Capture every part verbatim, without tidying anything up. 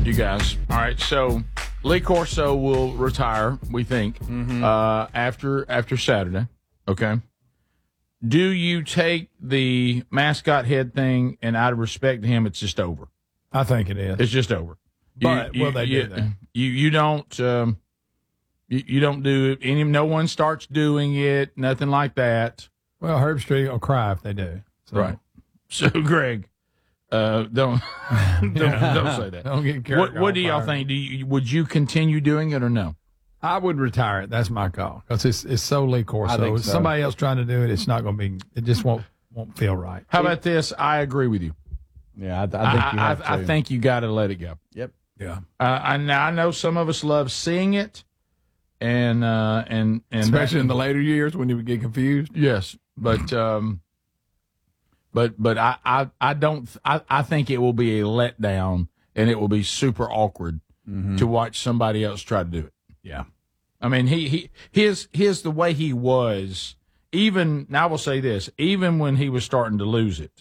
you guys. All right, so Lee Corso will retire, we think, mm-hmm. uh, after after Saturday. Okay. Do you take the mascot head thing, and out of respect to him, it's just over? I think it is. It's just over. But you, will they you, do that? You you don't um, you, you don't do any. No one starts doing it. Nothing like that. Well, Herb Street will cry if they do. So. Right. So, Greg, uh, don't don't, Yeah. don't say that. Don't get carried What, what do y'all fire. think? Do you, would you continue doing it or no? I would retire it. That's my call because it's it's so Lee Corso. I think If so. somebody else trying to do it, it's not going to be. It just won't won't feel right. How about this? I agree with you. Yeah, I, I think I, you I, have to. I think you got to let it go. Yep. Yeah. Uh, I, now, I know some of us love seeing it, and uh, and and Especially that- in the later years when you would get confused. yes, but um, but but I, I, I don't I, I think it will be a letdown, and it will be super awkward Mm-hmm. to watch somebody else try to do it. Yeah. I mean, he, he his his the way he was. Even now, I will say this: even when he was starting to lose it,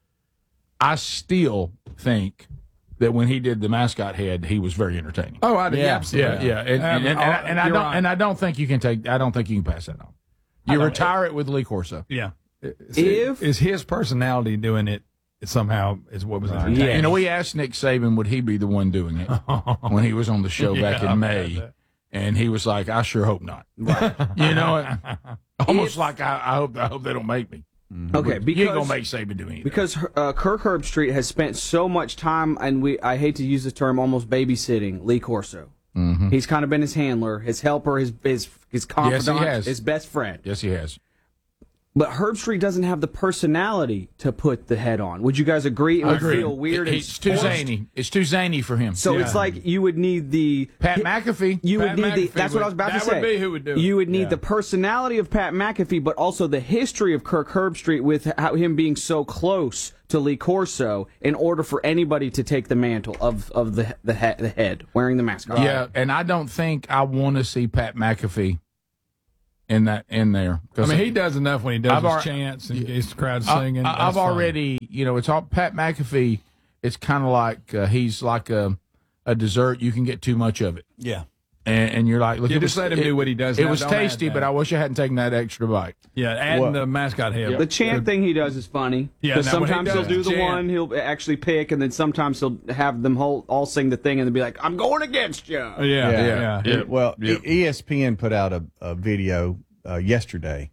I still think that when he did the mascot head, he was very entertaining. Oh, I Yeah. absolutely. Yeah, yeah, and, and, and, and, I- and I You're don't right. and I don't think you can take. I don't think you can pass that on. You don't- retire it with Lee Corso. Yeah. It's, If- it's his personality doing it somehow is what was entertaining. Yeah. You know, we asked Nick Saban would he be the one doing it when he was on the show back Yeah, in I've heard May, that. and he was like, "I sure hope not." You know, almost If- like I, I hope I hope they don't make me. Okay, You ain't because gonna make Saban do anything. because uh, Kirk Herbstreit has spent so much time, and we I hate to use the term, almost babysitting Lee Corso. Mm-hmm. He's kind of been his handler, his helper, his his his confidant, has. his best friend. Yes, he has. But Herbstreit doesn't have the personality to put the head on. Would you guys agree? It would feel weird. It- and it's too forced. zany. It's too zany for him. So it's Yeah. like you would need the Pat McAfee. You Pat would need the. McAfee That's what I was would- about to that say. would be who would do it. You would need Yeah. the personality of Pat McAfee, but also the history of Kirk Herbstreit with how him being so close to Lee Corso in order for anybody to take the mantle of of the the, he, the head wearing the mask. Yeah, and I don't think I want to see Pat McAfee in that in there. I mean, he does enough when he does I've his alre- chants and gets the crowd I- singing. I, That's I've fine. already, you know, it's all Pat McAfee. It's kind of like uh, he's like a a dessert. You can get too much of it, Yeah. and, and you're like, look, You it just was, let him it, do what he does It now. was Don't add tasty, that. but I wish I hadn't taken that extra bite. Yeah, adding Well- the mascot head. The chant thing he does is funny. Yeah, Because now when he sometimes does he'll do the the chant- one, he'll actually pick, and then sometimes he'll have them whole, all sing the thing and then be like, I'm going against you. Oh, yeah, yeah, yeah. Yeah. Well, Yeah. E- ESPN put out a, a video uh, yesterday